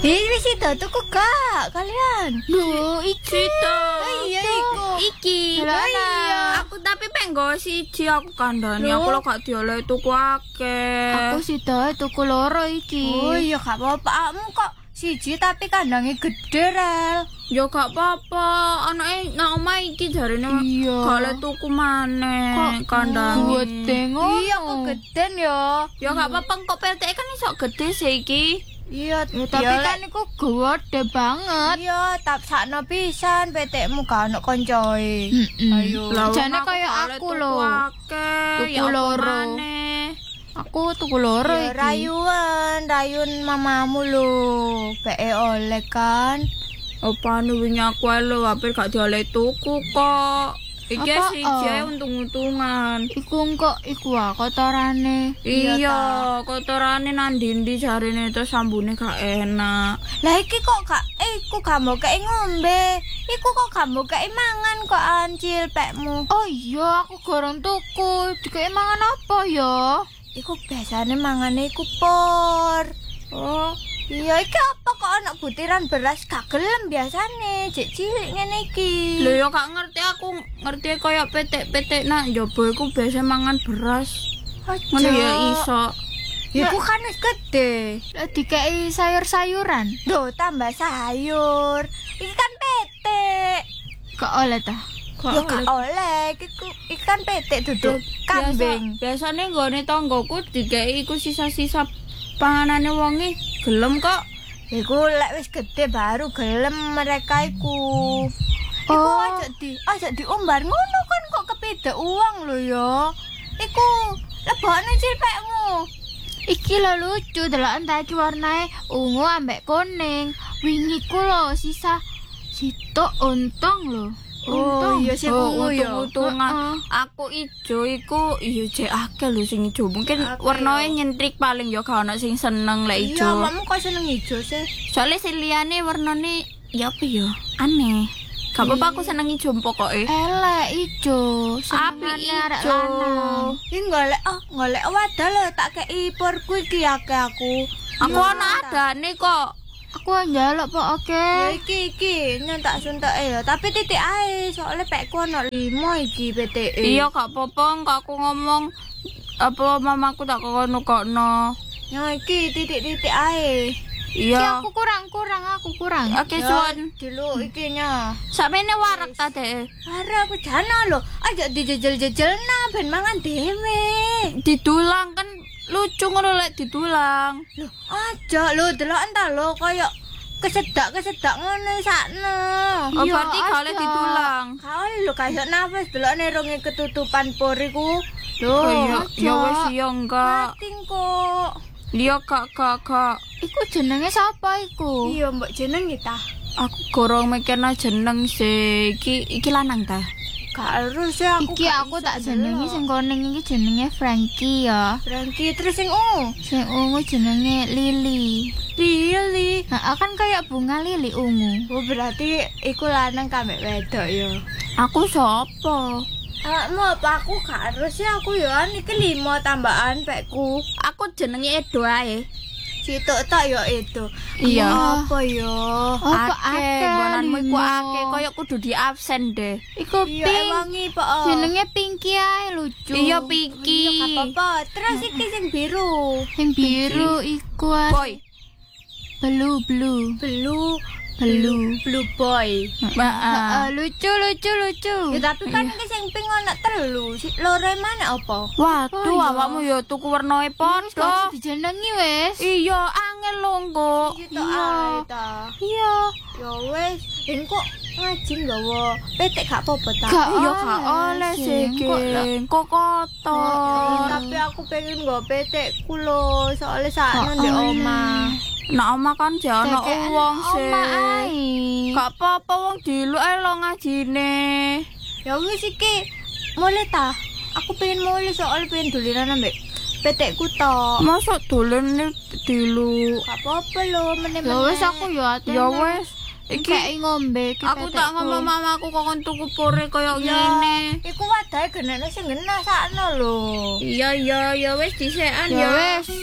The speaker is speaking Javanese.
Wis sida tuku gak kalian? Lho, iki to. Iya iku. Iki. Iya. Aku tapi pengen nggo siji aku kandhani. Aku lho gak dioleh tuku akeh. Aku sidae tuku loro iki. Oh iya gak apa-apa. Kamu kok siji tapi kandangnya gede rel. Ya gak apa-apa. Anake nang omah iki jarine Iya. gak oleh tuku maneh kandhange. Gede ngono. Iya kok geden ya. Ya gak apa-apa kok PT kan iso gede sih iki. Iya, Tapi kan iku gede banget. iya, tak sakno pisan petekmu gak ono koncoe. Ayo. Lah, Jane wong kaya gak oleh aku tuku lho. akeh, Tuku ya apa loro. maneh. Aku tuku loro Ya, iki. rayun mamamu lho. Peke oleh kan. Opane wingi aku ae lho hampir gak dioleh tuku kok. Iki Apa, siji ae untung-untungan. Iku kok iku kotorane. Iya, kotorane nang ndi-ndi jarine terus sambune gak enak. Lah iki kok gak iku gak mau kei ngombe. Iku kok gak mau kei mangan kok ancil pekmu. Oh iya, aku gorong tuku. Dikek mangan apa ya? Iku biasane mangane iku por. Oh, Iya, iki apa kok ana butiran beras gak gelem biasane, cek cilik ngene iki. lho ya gak ngerti aku, ngerti kaya petik-petik nak njaba iku biasa mangan beras. Ngono ya iso. Iku kan wis gede. Lah dikei sayur-sayuran. Duh, tambah sayur. Iki kan petik. Kok oleh ta? Ya gak oleh, iki kan petik duduk kambing. Biasane nggone tanggoku dikei iku sisa-sisa panganane wonge gelem kok. Iku lek wis gede baru gelem mereka iku. Iku aja diumbar ngono kan kok kepedhe uang lho ya. Iku lebokne cilpekmu. Iki lho lucu, delok entah iki warnae ungu ambek kuning. Wingi ku lho sisa sitok untung lho. Oh iya sih ungu ya. Untung-untungan. Aku ijo iku iya jek akeh lho sing ijo. Mungkin warnane nyentrik paling ya gak ono sing seneng lek ijo. Iya, kamu kok seneng ijo sih? Soale sing liyane warnane ya apa ya? Aneh. Gak apa-apa aku seneng ijo pokoke. Elek ijo, Api senengane arek ijo. lanang. Iki golek wadah lho tak kei porku iki akeh aku. Aku ana adane kok. Aku njaluk Ya kok oke. iki nyen tak suntuke ya, tapi titik ae soalnya pekku ono 5 iki PTE. Iya gak apa-apa kok aku ngomong apa mamaku tak kono-kono. Ya iki titik-titik ae. Iki Iya. aku kurang. Oke, suwun. Dulu iki nya. Sakmene warak ta, Dek. Are aku jana lho, aja dijejel-jejelna ben mangan dhewe. Didulang kan lucu ngono lek didulang. Lho, aja lho delok entah lho kaya kesedak ngono sakno. Oh, Iya, berarti gak oleh ada. didulang. Kau lho kaya nafas delok nerunge ketutupan por iku. Lho, Ya wis iya enggak. Mating kok. Iya kak. Iku jenenge sapa iku? Iya mbok jeneng ta. Aku gorong mikirna jeneng sih. Iki lanang ta? Gak harus ya aku. Iki aku tak jenengi sing kuning iki jenenge Frankie ya. Frankie terus sing ungu. Sing ungu jenenge Lily. Lili. Nah, kan kayak bunga lili ungu. Oh berarti iku lanang kambek wedok ya. Aku sapa? Mau apa aku gak harus ya aku ya iki 5 tambahan pekku. Aku jenenge Edo ae. Sitok tak ya itu. Iya. Apa ya? Apa Akeh nggonanmu iku limo? akeh koyo kudu di absen deh. Iku Iya pink. ewangi po. Jenenge Pinky ae lucu. Iya Piki. Iya gak apa-apa. Terus iki sing biru. Sing biru iku Boy. blue. Blue boy. Heeh. Lucu. Ya tapi kan iki sing pink ana 3. Loro mana apa? Waduh, awakmu ya tuku warnae Wis padha. dijenengi wis. Iya, angel lho kok. Gitu ae ta. Iya. Ya wis, engko ngaji nggawa petek gak apa-apa ta. Gak Iya gak oleh sih, Geng. Kok kotor. Tapi aku pengen nggawa petekku lho, soalnya sakno Gak ndek oleh. omah. Nak omah kan jane Tekek wong oma sih. ae. Gak apa-apa wong diluk ae lo ngajine. Ya wis iki mulai ta. Aku pengen mulai soalnya pengen dolinan ambek petekku tok. Masa dolen diluk. Gak apa-apa lho meneh-meneh. Ya wis aku ya ate. Ya wis. Iki ngombe iki Aku tak petekku. ngomong mamaku kok tuku pore koyo Ya, ngene. iku wadahe genekne sing genah sakno lho. Iya, ya wis disekan Ya ya. wis.